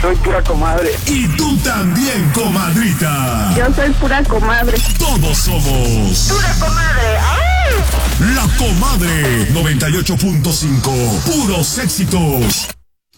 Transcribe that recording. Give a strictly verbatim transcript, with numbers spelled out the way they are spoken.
soy pura comadre. Y tú también, comadrita. Yo soy pura comadre. Todos somos Pura comadre. ¡Ay! La Comadre noventa y ocho punto cinco. Puros éxitos.